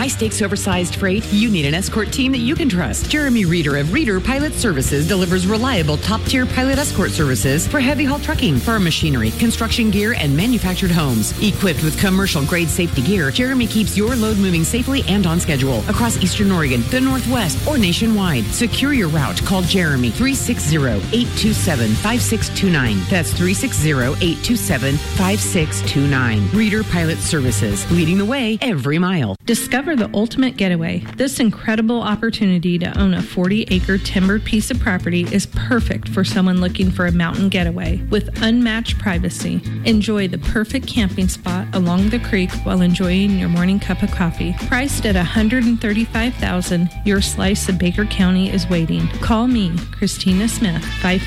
high-stakes oversized freight, you need an escort team that you can trust. Jeremy Reeder of Reeder Pilot Services delivers reliable top-tier pilot escort services for heavy-haul trucking, farm machinery, construction gear, and manufactured homes. Equipped with commercial-grade safety gear, Jeremy keeps your load moving safely and on schedule across Eastern Oregon, the Northwest, or nationwide. Secure your route. Call Jeremy 360-827-5629. That's 360-827-5629. Reeder Pilot Services, leading the way every mile. Discover the ultimate getaway. This incredible opportunity to own a 40-acre timbered piece of property is perfect for someone looking for a mountain getaway with unmatched privacy. Enjoy the perfect camping spot along the creek while enjoying your morning cup of coffee. Priced at $135,000, your slice of Baker County is waiting. Call me, Christina Smith,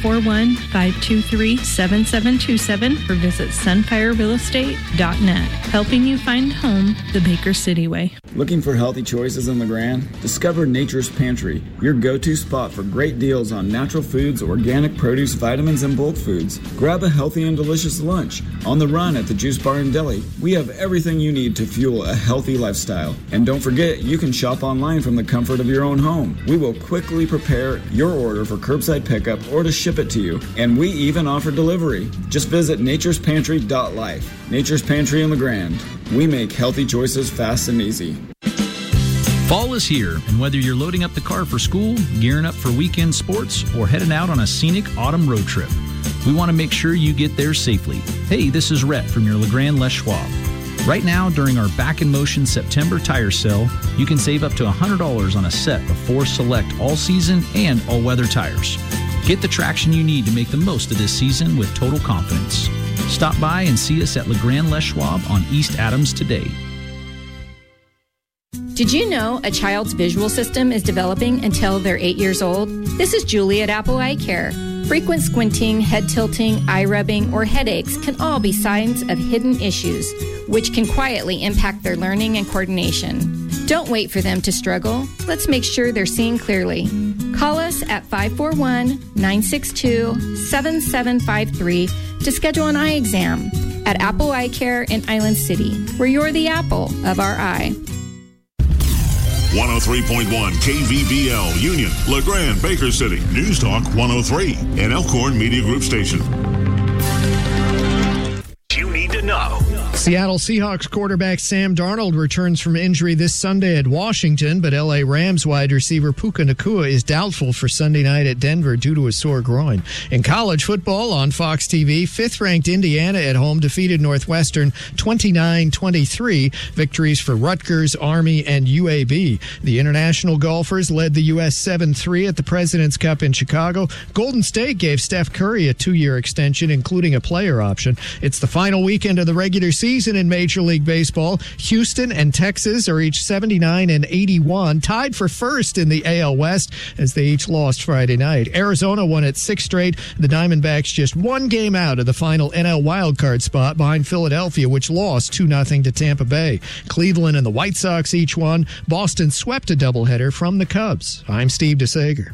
541-523-7727 or visit sunfirerealestate.net. Helping you find home the Baker City way. Looking for healthy choices in LeGrand? Discover Nature's Pantry, your go-to spot for great deals on natural foods, organic produce, vitamins, and bulk foods. Grab a healthy and delicious lunch. On the run at the Juice Bar and Deli, we have everything you need to fuel a healthy lifestyle. And don't forget, you can shop online from the comfort of your own home. We will quickly prepare your order for curbside pickup or to ship it to you. And we even offer delivery. Just visit naturespantry.life. Nature's Pantry in LeGrand. We make healthy choices fast and easy. Fall is here, and whether you're loading up the car for school, gearing up for weekend sports, or heading out on a scenic autumn road trip, we want to make sure you get there safely. Hey, this is Rhett from your LeGrand Les Schwab. Right now, during our Back in Motion September tire sale, you can save up to $100 on a set of 4 select all-season and all-weather tires. Get the traction you need to make the most of this season with total confidence. Stop by and see us at LeGrand Les Schwab on East Adams today. Did you know a child's visual system is developing until they're 8 years old? This is Julie at Apple Eye Care. Frequent squinting, head tilting, eye rubbing, or headaches can all be signs of hidden issues, which can quietly impact their learning and coordination. Don't wait for them to struggle. Let's make sure they're seeing clearly. Call us at 541-962-7753 to schedule an eye exam at Apple Eye Care in Island City, where you're the apple of our eye. 103.1 KVBL Union, LeGrand, Baker City, News Talk 103, and Elkhorn Media Group Station. You need to know. Seattle Seahawks quarterback Sam Darnold returns from injury this Sunday at Washington, but L.A. Rams wide receiver Puka Nacua is doubtful for Sunday night at Denver due to a sore groin. In college football on Fox TV, 5th-ranked Indiana at home defeated Northwestern 29-23, victories for Rutgers, Army, and UAB. The international golfers led the U.S. 7-3 at the President's Cup in Chicago. Golden State gave Steph Curry a 2-year extension, including a player option. It's the final weekend of the regular season in Major League Baseball. Houston and Texas are each 79 and 81, tied for first in the AL West as they each lost Friday night. Arizona won its 6th straight. The Diamondbacks just one game out of the final NL wildcard spot behind Philadelphia, which lost 2-0 to Tampa Bay. Cleveland and the White Sox each won. Boston swept a doubleheader from the Cubs. I'm Steve DeSager.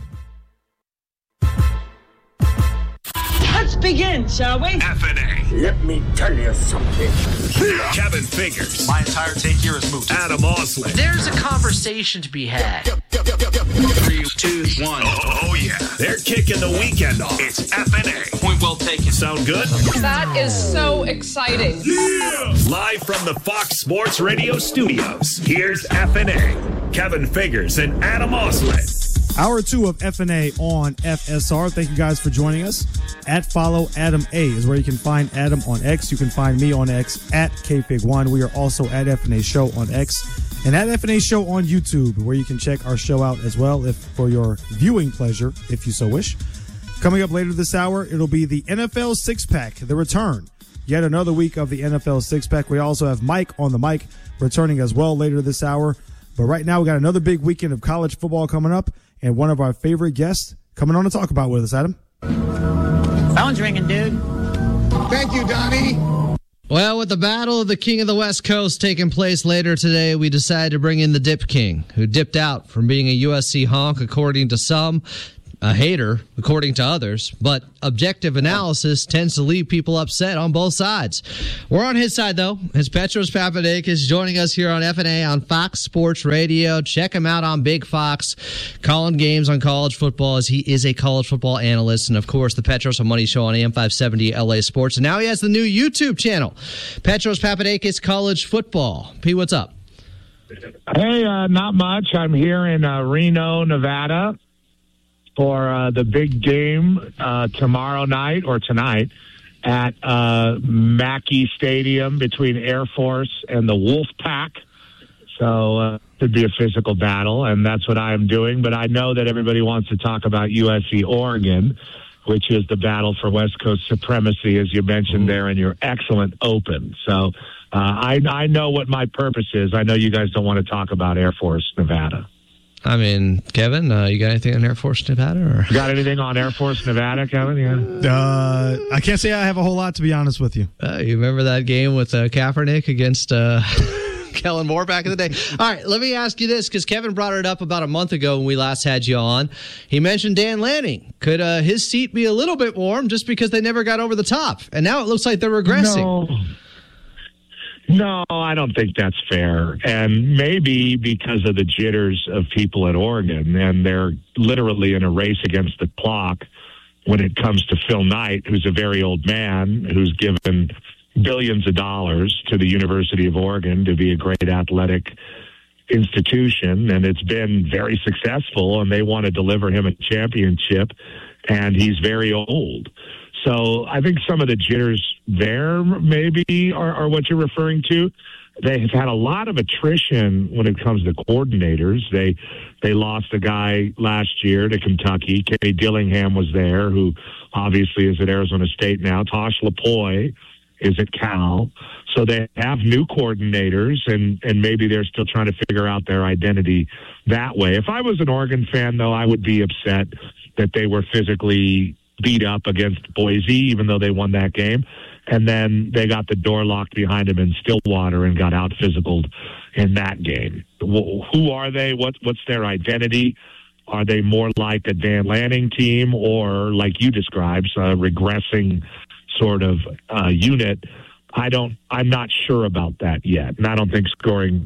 Let's begin, shall we? FNA. Let me tell you something. Kevin Figures. My entire take here is moot. Adam Oslin. There's a conversation to be had. 3, 2, 1. Oh, yeah. They're kicking the weekend off. It's FNA. Point well taken. Sound good? That is so exciting. Yeah! Live from the Fox Sports Radio studios, here's FNA. Kevin Figures and Adam Oslin. Hour 2 of FNA on FSR. Thank you guys for joining us. At Follow Adam A is where you can find Adam on X. You can find me on X at KFig1. We are also at FNA Show on X and at FNA Show on YouTube, where you can check our show out as well if for your viewing pleasure, if you so wish. Coming up later this hour, it'll be the NFL Six-Pack, the return. Yet another week of the NFL Six-Pack. We also have Mike on the mic returning as well later this hour. But right now, we got another big weekend of college football coming up, and one of our favorite guests coming on to talk about with us, Adam. Phone's ringing, dude. Thank you, Donnie. Well, with the Battle of the King of the West Coast taking place later today, we decided to bring in the Dip King, who dipped out from being a USC honk, according to some, a hater, according to others, but objective analysis tends to leave people upset on both sides. We're on his side, though. It's Petros Papadakis joining us here on FNA on Fox Sports Radio. Check him out on Big Fox, calling games on college football, as he is a college football analyst. And, of course, the Petros on Money Show on AM 570 LA Sports. And now he has the new YouTube channel, Petros Papadakis College Football. P, what's up? Hey, not much. I'm here in Reno, Nevada for the big game tomorrow night or tonight at Mackey Stadium between Air Force and the Wolf Pack. So it could be a physical battle, and that's what I am doing. But I know that everybody wants to talk about USC Oregon, which is the battle for West Coast supremacy, as you mentioned there in your excellent open. So I know what my purpose is. I know you guys don't want to talk about Air Force, Nevada. I mean, Kevin, you got anything on Air Force Nevada? Or? You got anything on Air Force Nevada, Kevin? Yeah. I can't say I have a whole lot, to be honest with you. You remember that game with Kaepernick against Kellen Moore back in the day? All right, let me ask you this, because Kevin brought it up about a month ago when we last had you on. He mentioned Dan Lanning. Could his seat be a little bit warm just because they never got over the top? And now it looks like they're regressing. No, I don't think that's fair. And maybe because of the jitters of people at Oregon, and they're literally in a race against the clock when it comes to Phil Knight, who's a very old man who's given billions of dollars to the University of Oregon to be a great athletic institution, and it's been very successful, and they want to deliver him a championship, and he's very old. So I think some of the jitters there maybe are what you're referring to. They have had a lot of attrition when it comes to coordinators. They lost a guy last year to Kentucky. Kenny Dillingham was there, who obviously is at Arizona State now. Tosh Lapoy is at Cal. So they have new coordinators, and maybe they're still trying to figure out their identity that way. If I was an Oregon fan, though, I would be upset that they were physically beat up against Boise, even though they won that game. And then they got the door locked behind them in Stillwater and got out physicaled in that game. Who are they? What's their identity? Are they more like a Dan Lanning team, or like you described, a regressing sort of unit? I'm not sure about that yet. And I don't think scoring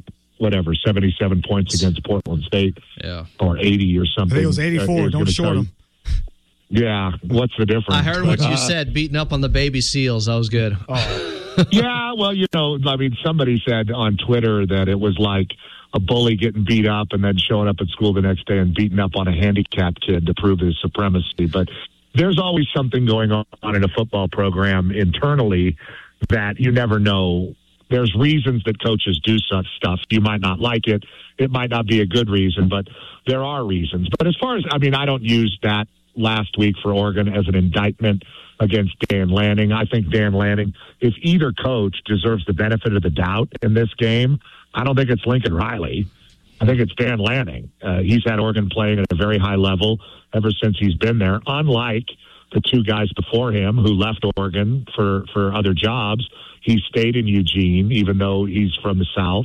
77 points against Portland State or 80 or something. I think it was 84. Don't short them. Yeah, what's the difference? I heard what you said, beating up on the baby seals. That was good. Yeah, well, somebody said on Twitter that it was like a bully getting beat up and then showing up at school the next day and beating up on a handicapped kid to prove his supremacy. But there's always something going on in a football program internally that you never know. There's reasons that coaches do such stuff. You might not like it. It might not be a good reason, but there are reasons. But as far as, I don't use that last week for Oregon as an indictment against Dan Lanning. I think Dan Lanning, if either coach deserves the benefit of the doubt in this game, I don't think it's Lincoln Riley. I think it's Dan Lanning. He's had Oregon playing at a very high level ever since he's been there, unlike the two guys before him who left Oregon for other jobs. He stayed in Eugene, even though he's from the South,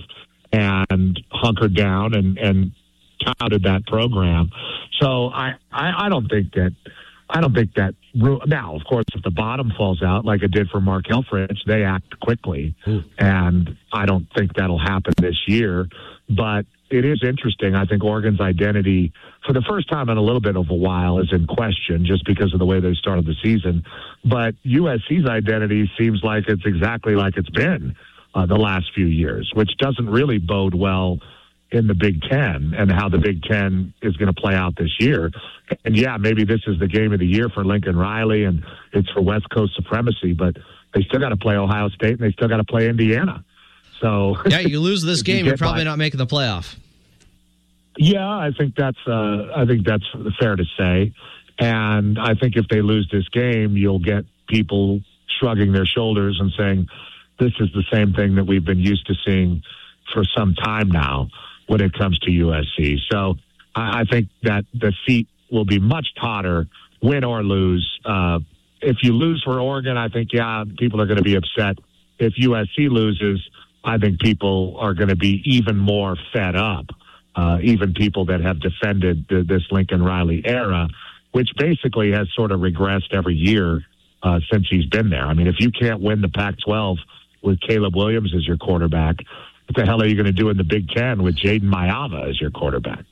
and hunkered down and touted that program. So I don't think that. Now, of course, if the bottom falls out like it did for Mark Helfrich, they act quickly, and I don't think that'll happen this year. But it is interesting. I think Oregon's identity, for the first time in a little bit of a while, is in question just because of the way they started the season. But USC's identity seems like it's exactly like it's been the last few years, which doesn't really bode well in the Big Ten and how the Big Ten is going to play out this year. And yeah, maybe this is the game of the year for Lincoln Riley and it's for West Coast supremacy, but they still got to play Ohio State and they still got to play Indiana. So yeah, you lose this game, you're probably not making the playoff. Yeah, I think that's fair to say. And I think if they lose this game, you'll get people shrugging their shoulders and saying, this is the same thing that we've been used to seeing for some time now when it comes to USC. So I think that the seat will be much hotter, win or lose. If you lose for Oregon, I think, people are going to be upset. If USC loses, I think people are going to be even more fed up, even people that have defended this Lincoln Riley era. which basically has sort of regressed every year since he's been there. I mean, if you can't win the Pac-12 with Caleb Williams as your quarterback, what the hell are you going to do in the Big Ten with Jaden Mayava as your quarterback?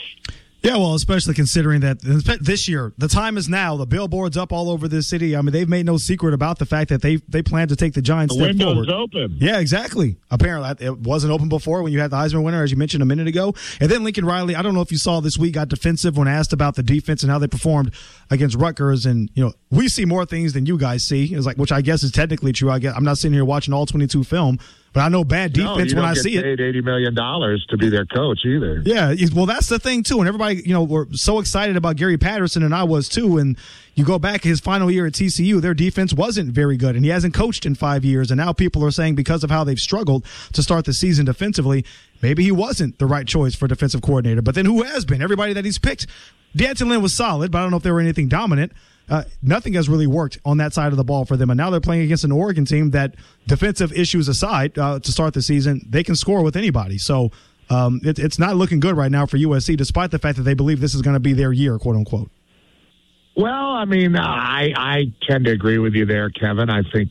Yeah, well, especially considering that this year, the time is now. The billboard's up all over this city. I mean, they've made no secret about the fact that they plan to take the Giants step forward. The window's open. Yeah, exactly. Apparently, it wasn't open before when you had the Heisman winner, as you mentioned a minute ago. And then Lincoln Riley, I don't know if you saw this week, got defensive when asked about the defense and how they performed against Rutgers. And, we see more things than you guys see, which I guess is technically true. I'm not sitting here watching all 22 film. But I know bad defense when I see it. You don't get paid $80 million to be their coach either. Yeah, well, that's the thing, too. And everybody, we're so excited about Gary Patterson, and I was, too. And you go back his final year at TCU, their defense wasn't very good, and he hasn't coached in 5 years. And now people are saying because of how they've struggled to start the season defensively, maybe he wasn't the right choice for defensive coordinator. But then who has been? Everybody that he's picked. D'Anton Lynn was solid, but I don't know if they were anything dominant. Nothing has really worked on that side of the ball for them. And now they're playing against an Oregon team that, defensive issues aside, to start the season, they can score with anybody. So it's not looking good right now for USC, despite the fact that they believe this is going to be their year, quote unquote. Well, I mean, I tend to agree with you there, Kevin. I think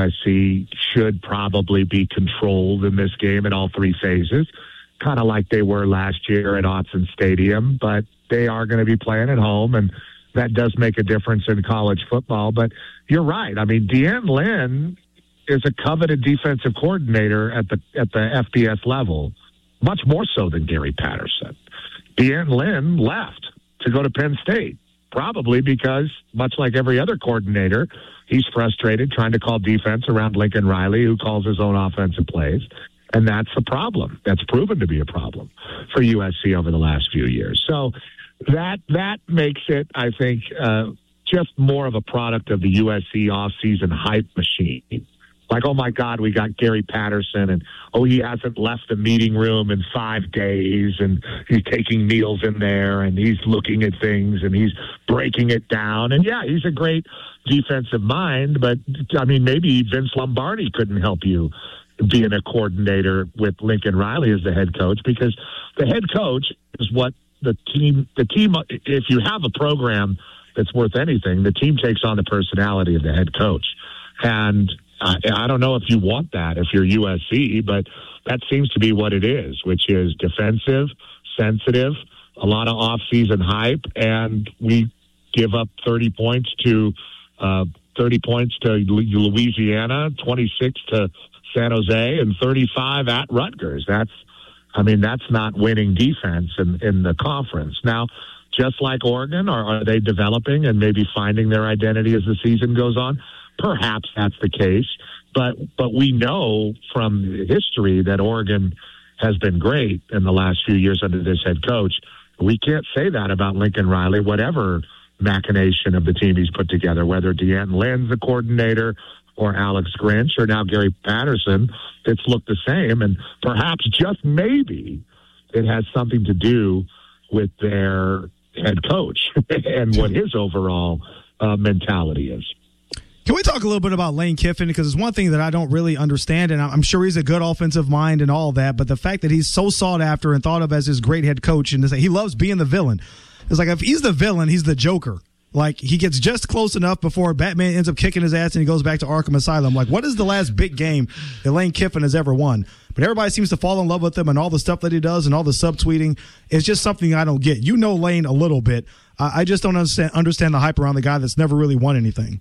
USC should probably be controlled in this game in all three phases, kind of like they were last year at Autzen Stadium. But they are going to be playing at home, and that does make a difference in college football. But you're right. I mean, D'Anton Lynn is a coveted defensive coordinator at the FBS level, much more so than Gary Patterson. D'Anton Lynn left to go to Penn State, probably because, much like every other coordinator, he's frustrated trying to call defense around Lincoln Riley, who calls his own offensive plays. And that's a problem. That's proven to be a problem for USC over the last few years. So that makes it, I think, just more of a product of the USC offseason hype machine. Like, oh, my God, we got Gary Patterson, and, he hasn't left the meeting room in 5 days, and he's taking meals in there, and he's looking at things, and he's breaking it down. And, yeah, he's a great defensive mind, but, I mean, maybe Vince Lombardi couldn't help you being a coordinator with Lincoln Riley as the head coach, because the head coach is what the team, if you have a program that's worth anything, the team takes on the personality of the head coach. And I don't know if you want that if you're USC, but that seems to be what it is, which is defensive, sensitive, a lot of off-season hype, and we give up 30 points to Louisiana, 26 to San Jose, and 35 at Rutgers. That's not winning defense in the conference. Now, just like Oregon, are they developing and maybe finding their identity as the season goes on? Perhaps that's the case, but we know from history that Oregon has been great in the last few years under this head coach. We can't say that about Lincoln Riley, whatever machination of the team he's put together, whether D'Anton Lynn's the coordinator or Alex Grinch or now Gary Patterson. It's looked the same, and perhaps just maybe it has something to do with their head coach and what his overall mentality is. Can we talk a little bit about Lane Kiffin? Because it's one thing that I don't really understand, and I'm sure he's a good offensive mind and all that, but the fact that he's so sought after and thought of as his great head coach, and he loves being the villain. It's like if he's the villain, he's the Joker. Like, he gets just close enough before Batman ends up kicking his ass and he goes back to Arkham Asylum. Like, what is the last big game that Lane Kiffin has ever won? But everybody seems to fall in love with him, and all the stuff that he does and all the subtweeting is just something I don't get. You know Lane a little bit. I just don't understand the hype around the guy that's never really won anything.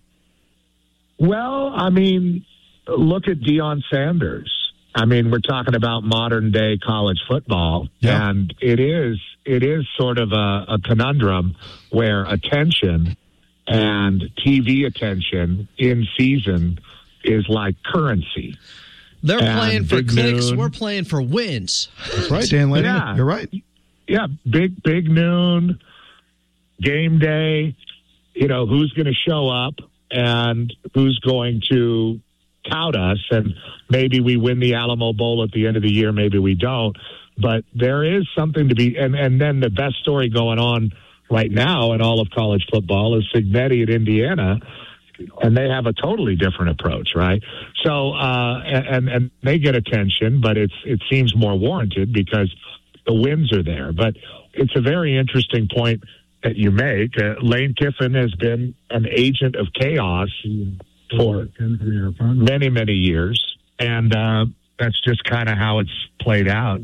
Well, I mean, look at Deion Sanders. I mean, we're talking about modern day college football, and it is sort of a conundrum where attention and TV attention in season is like currency. They're playing for clicks. We're playing for wins. That's right, Dan Lanning. Yeah. You're right. Yeah, big noon, game day, who's going to show up and who's going to tout us, and maybe we win the Alamo Bowl at the end of the year, maybe we don't. But there is something to be, and then the best story going on right now in all of college football is Cignetti at Indiana, and they have a totally different approach, right? So, and they get attention, but it seems more warranted because the wins are there. But it's a very interesting point that you make. Lane Kiffin has been an agent of chaos for many, many years, and that's just kind of how it's played out.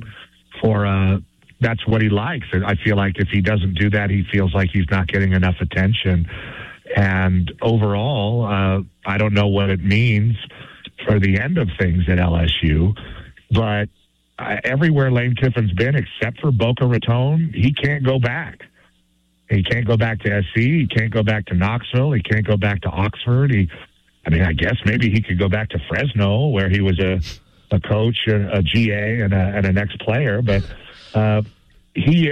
That's what he likes. I feel like if he doesn't do that, he feels like he's not getting enough attention. And overall, I don't know what it means for the end of things at LSU, but everywhere Lane Kiffin's been, except for Boca Raton, he can't go back. He can't go back to SC. He can't go back to Knoxville. He can't go back to Oxford. I guess maybe he could go back to Fresno, where he was a coach, a GA, and an ex-player. But he's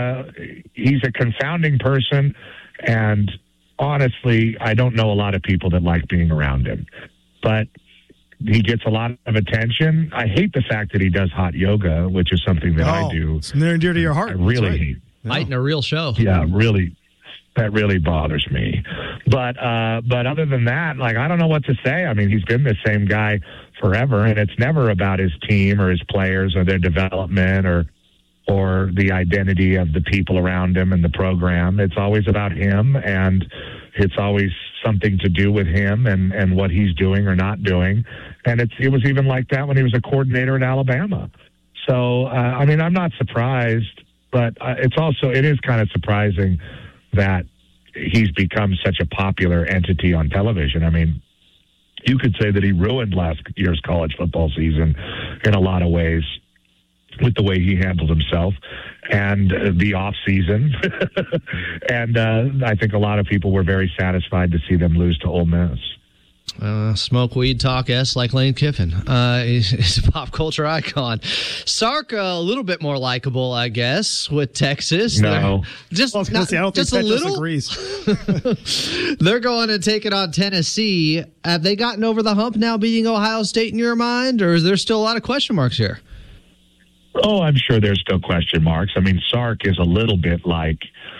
a confounding person, and honestly, I don't know a lot of people that like being around him. But he gets a lot of attention. I hate the fact that he does hot yoga, which is something that I do. It's near and dear to your heart. I really hate. Fighting a real show. Yeah, really. That really bothers me. But other than that, I don't know what to say. I mean, he's been the same guy forever, and it's never about his team or his players or their development or the identity of the people around him and the program. It's always about him, and it's always something to do with him and what he's doing or not doing. And it was even like that when he was a coordinator at Alabama. So, I'm not surprised, but it is kind of surprising that he's become such a popular entity on television. I mean, you could say that he ruined last year's college football season in a lot of ways with the way he handled himself and the off season. And I think a lot of people were very satisfied to see them lose to Ole Miss. Smoke weed, talk S like Lane Kiffin. He's a pop culture icon. Sark, a little bit more likable, I guess, with Texas. No. I don't think Petros agrees. They're going to take it on Tennessee. Have they gotten over the hump now beating Ohio State in your mind, or is there still a lot of question marks here? Oh, I'm sure there's still question marks. I mean, Sark is a little bit like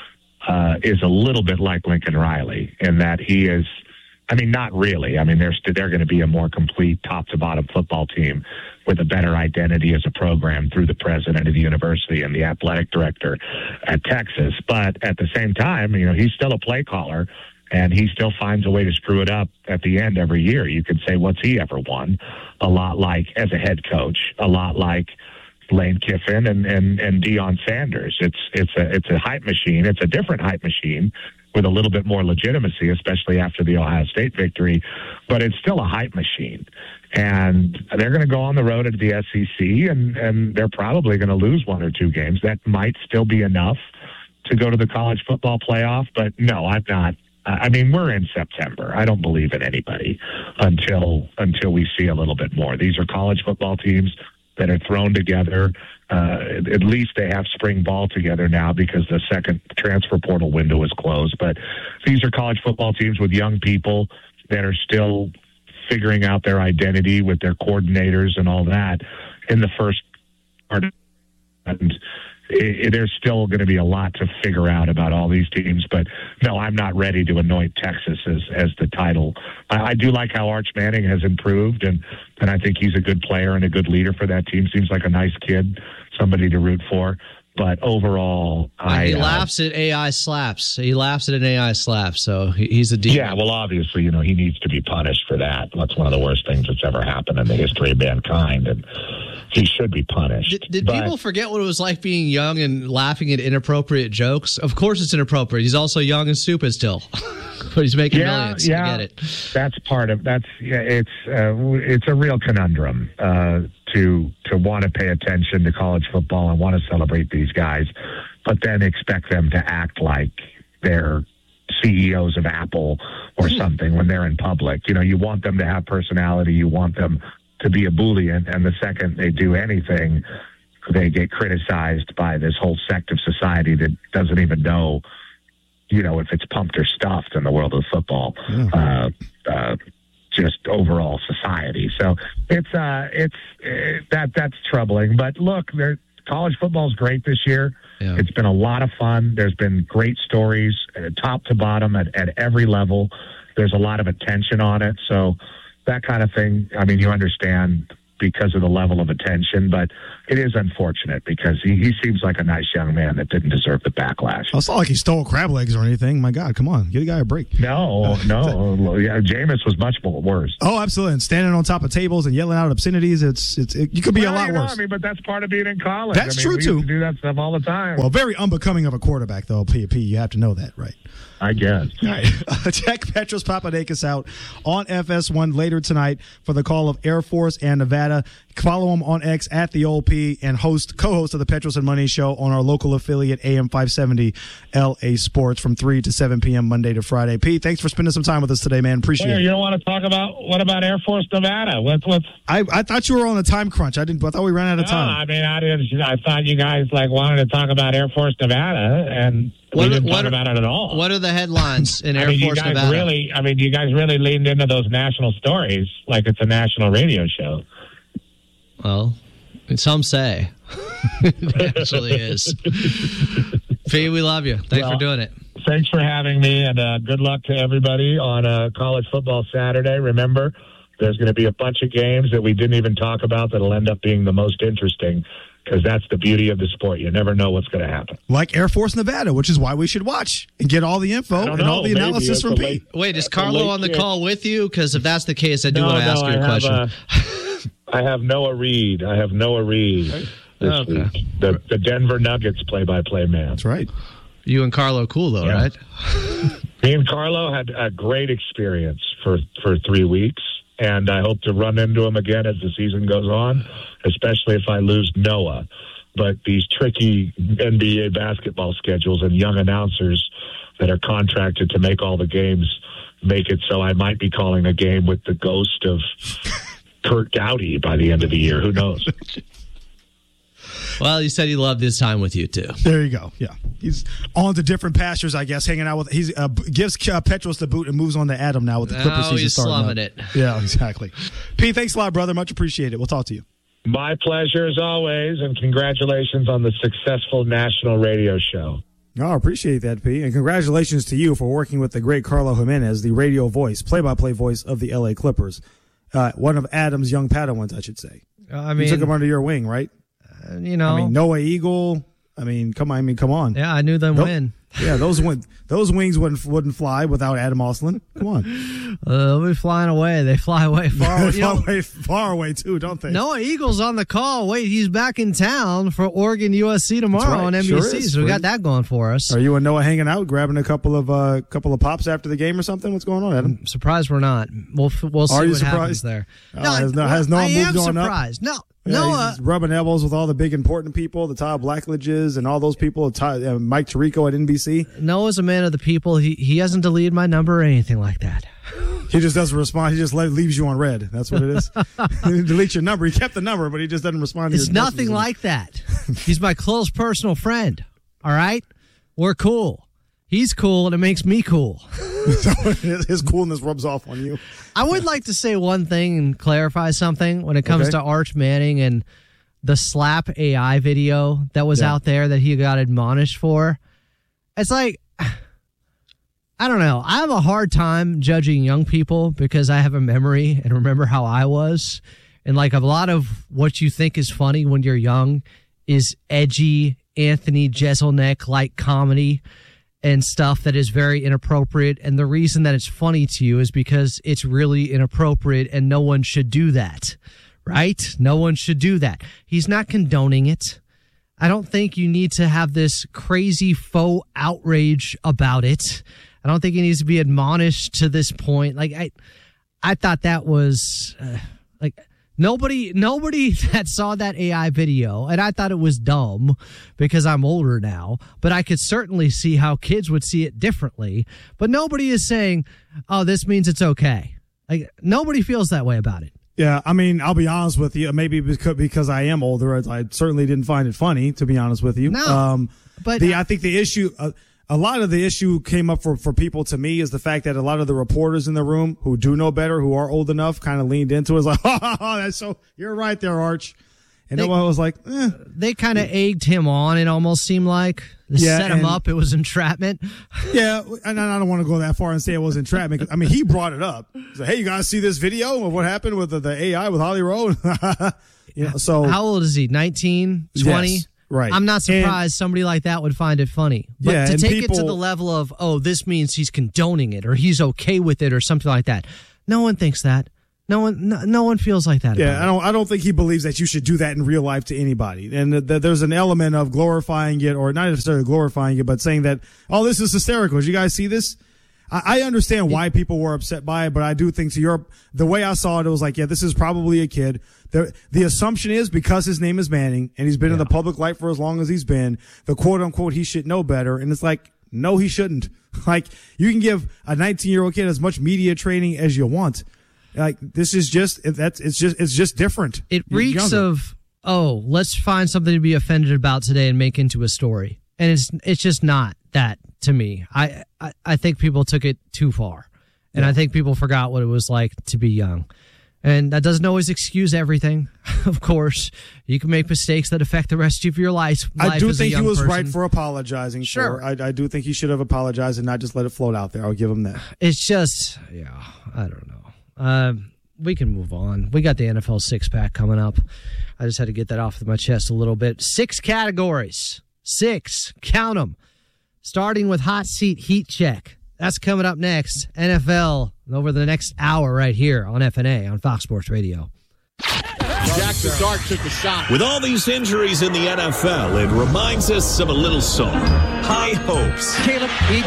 Lincoln Riley in that he is. I mean, not really. I mean, they're going to be a more complete top-to-bottom football team with a better identity as a program through the president of the university and the athletic director at Texas. But at the same time, he's still a play caller, and he still finds a way to screw it up at the end every year. You could say, what's he ever won? A lot like, as a head coach, a lot like Lane Kiffin and Deion Sanders. It's a hype machine. It's a different hype machine with a little bit more legitimacy, especially after the Ohio State victory, but it's still a hype machine. And they're going to go on the road at the SEC, and they're probably going to lose one or two games. That might still be enough to go to the college football playoff, but no, I'm not. I mean, we're in September. I don't believe in anybody until we see a little bit more. These are college football teams that are thrown together. At least they have spring ball together now because the second transfer portal window is closed. But these are college football teams with young people that are still figuring out their identity with their coordinators and all that in the first part. And there's still going to be a lot to figure out about all these teams. But no, I'm not ready to anoint Texas as the title. I do like how Arch Manning has improved, and I think he's a good player and a good leader for that team. Seems like a nice kid, somebody to root for. But overall, he laughs at AI slaps. He laughs at an AI slap, so he's a demon. Yeah, well, obviously, he needs to be punished for that. That's one of the worst things that's ever happened in the history of mankind, and he should be punished. Did people forget what it was like being young and laughing at inappropriate jokes? Of course it's inappropriate. He's also young and stupid still. But he's making millions. Yeah, I get it. That's part of it's a real conundrum to want to pay attention to college football and want to celebrate these guys, but then expect them to act like they're CEOs of Apple or something when they're in public. You want them to have personality. You want them to be ebullient, and the second they do anything, they get criticized by this whole sect of society that doesn't even know, if it's pumped or stuffed in the world of football. Just overall society. So that's troubling. But look, college football is great this year. Yeah. It's been a lot of fun. There's been great stories, top to bottom at every level. There's a lot of attention on it. So that kind of thing. I mean, you understand because of the level of attention, but it is unfortunate because he seems like a nice young man that didn't deserve the backlash. It's not like he stole crab legs or anything. My God, come on. Give the guy a break. No. Yeah, Jameis was much worse. Oh, absolutely. And standing on top of tables and yelling out obscenities, you could be a lot worse. But that's part of being in college. That's true, too. We used to do that stuff all the time. Well, very unbecoming of a quarterback, though, P. You have to know that, right? I guess. All right. Check Petros Papadakis out on FS1 later tonight for the call of Air Force and Nevada. Follow him on X at the old P and co-host of the Petros and Money Show on our local affiliate AM 570 LA Sports from 3 to 7 p.m. Monday to Friday. P, thanks for spending some time with us today, man. Appreciate it. You don't want to talk about what about Air Force Nevada? I thought you were on a time crunch. I thought we ran out of time. I mean, I thought you guys wanted to talk about Air Force Nevada, and we didn't talk about it at all. What are the headlines in Air Force Nevada? You guys really leaned into those national stories like it's a national radio show. Well, some say it actually is. P, we love you. Thanks for doing it. Thanks for having me, and good luck to everybody on College Football Saturday. Remember, there's going to be a bunch of games that we didn't even talk about that'll end up being the most interesting, because that's the beauty of the sport. You never know what's going to happen. Like Air Force Nevada, which is why we should watch and get all the info and all the analysis from Pete. Wait, is Carlo on the call with you? Because if that's the case, I do want to ask you a question. I have Noah Reed. This week. The Denver Nuggets play-by-play man. That's right. You and Carlo cool, though, right? Me and Carlo had a great experience for 3 weeks, and I hope to run into him again as the season goes on, especially if I lose Noah. But these tricky NBA basketball schedules and young announcers that are contracted to make all the games make it so I might be calling a game with the ghost of Kurt Gowdy by the end of the year. Who knows? Well, he said he loved his time with you, too. There you go. Yeah. He's on to different pastures, I guess, hanging out with. He gives Petros the boot and moves on to Adam now with the Clippers season starting. Oh, he's slumming it. Yeah, exactly. Pete, thanks a lot, brother. Much appreciated. We'll talk to you. My pleasure as always, and congratulations on the successful national radio show. Oh, I appreciate that, P. And congratulations to you for working with the great Carlo Jimenez, the radio voice, play-by-play voice of the L.A. Clippers. One of Adam's young Padawans, I should say. You took him under your wing, right? Noah Eagle. Come on. Yeah, I knew them win. Yeah, those wings wouldn't fly without Adam Oslin. Come on. They'll be flying away. They fly away far. Far away too, don't they? Noah Eagle's on the call. Wait, he's back in town for Oregon USC tomorrow on NBC. Sure so we got that going for us. Are you and Noah hanging out, grabbing a couple of pops after the game or something? What's going on, Adam? I'm surprised we're not. We'll see what happens there. Has Noah moved on up? Surprised. No. Yeah, Noah he's rubbing elbows with all the big important people, the Todd Blackledges and all those people, Mike Tirico at NBC. Noah's a man of the people. He hasn't deleted my number or anything like that. He just doesn't respond. He just leaves you on red. That's what it is. He didn't delete your number. He kept the number, but he just doesn't respond to your messages. It's nothing like that. He's my close personal friend. All right? We're cool. He's cool, and it makes me cool. His coolness rubs off on you. I would like to say one thing and clarify something when it comes to Arch Manning and the slap AI video that was out there that he got admonished for. It's like, I don't know. I have a hard time judging young people because I have a memory and remember how I was. And like a lot of what you think is funny when you're young is edgy Anthony Jeselnik-like comedy and stuff that is very inappropriate. And the reason that it's funny to you is because it's really inappropriate and no one should do that, right? No one should do that. He's not condoning it. I don't think you need to have this crazy faux outrage about it. I don't think he needs to be admonished to this point. Like, I thought that was nobody that saw that AI video, and I thought it was dumb because I'm older now, but I could certainly see how kids would see it differently. But nobody is saying, oh, this means it's okay. Like, nobody feels that way about it. Yeah, I mean, I'll be honest with you. Maybe because I am older, I certainly didn't find it funny, to be honest with you. No, but I think the issue, a lot of the issue came up for people to me is the fact that a lot of the reporters in the room who do know better, who are old enough, kind of leaned into it. Like, oh, that's so, you're right there, Arch. And no one was like, They kind of egged him on, it almost seemed like. Set him up. It was entrapment. Yeah, and I don't want to go that far and say it was entrapment. I mean, he brought it up. He said, hey, you guys see this video of what happened with the AI with Holly Rowe? So how old is he? 19, 20? Yes, right. I'm not surprised somebody like that would find it funny. But to take it to the level of, this means he's condoning it or he's okay with it or something like that. No one thinks that. No one feels like that. Yeah, I don't think he believes that you should do that in real life to anybody. And there's an element of glorifying it, or not necessarily glorifying it, but saying that, this is hysterical. Did you guys see this? I understand why people were upset by it, but I do think the way I saw it, it was like, this is probably a kid. The assumption is because his name is Manning and he's been in the public light for as long as he's been, the quote unquote, he should know better. And it's like, no, he shouldn't. Like, you can give a 19-year-old kid as much media training as you want. Like, this is it's just different. It reeks of, let's find something to be offended about today and make into a story. And it's just not that to me. I think people took it too far. And I think people forgot what it was like to be young. And that doesn't always excuse everything. Of course, you can make mistakes that affect the rest of your life. I do think he was person. right for apologizing. Sure. I do think he should have apologized and not just let it float out there. I'll give him that. It's just, I don't know. We can move on. We got the NFL six-pack coming up. I just had to get that off of my chest a little bit. 6 categories. 6. Count them. Starting with Hot Seat Heat Check. That's coming up next. NFL over the next hour right here on FNA on Fox Sports Radio. Jackson Dart took a shot. With all these injuries in the NFL, it reminds us of a little song. High Hopes. Caleb,